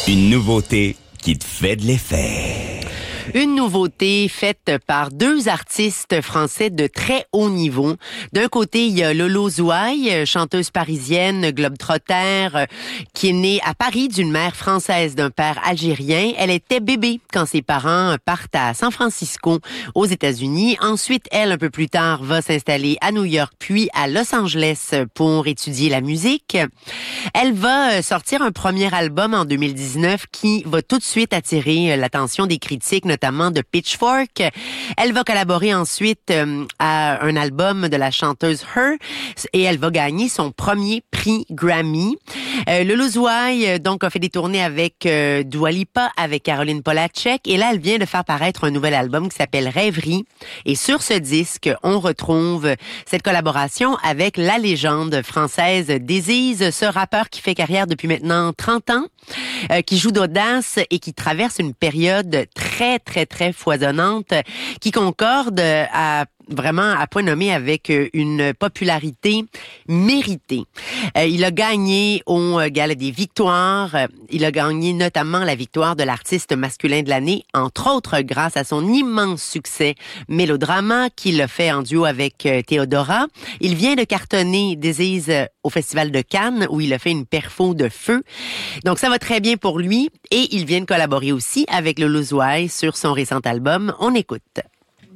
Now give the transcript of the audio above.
Une nouveauté qui te fait de l'effet. Une nouveauté faite par deux artistes français de très haut niveau. D'un côté, il y a Lolo Zouaï, chanteuse parisienne, globe-trotter, qui est née à Paris d'une mère française, d'un père algérien. Elle était bébé quand ses parents partent à San Francisco, aux États-Unis. Ensuite, elle, un peu plus tard, va s'installer à New York, puis à Los Angeles pour étudier la musique. Elle va sortir un premier album en 2019 qui va tout de suite attirer l'attention des critiques, notamment de Pitchfork. Elle va collaborer ensuite à un album de la chanteuse Her et elle va gagner son premier prix Grammy. Lolo Zouaï donc a fait des tournées avec Dua Lipa, avec Caroline Polachek et là elle vient de faire paraître un nouvel album qui s'appelle Rêverie et sur ce disque on retrouve cette collaboration avec la légende française Désise, ce rappeur qui fait carrière depuis maintenant 30 ans, qui joue d'audace et qui traverse une période très foisonnante qui concorde vraiment à point nommé avec une popularité méritée. Il a gagné au Gala des Victoires. Il a gagné notamment la victoire de l'artiste masculin de l'année, entre autres grâce à son immense succès Mélodrama qu'il a fait en duo avec Théodora. Il vient de cartonner Désise au Festival de Cannes où il a fait une perfo de feu. Donc ça va très bien pour lui et il vient de collaborer aussi avec Lolo Zouaï sur son récent album. On écoute.